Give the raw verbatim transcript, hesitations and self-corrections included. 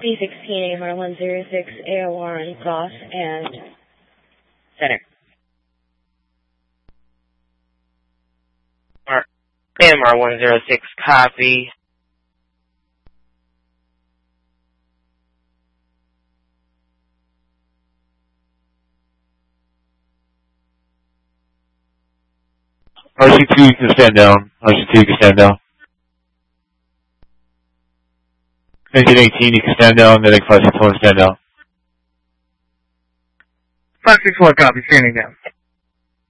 P sixteen A R one zero six A O R on cross and center. A M R one zero six, copy. R C two, you can stand down. R C two, you can stand down. Engine eighteen, you can stand down. Medic five six one, stand down. five six one, copy, standing down.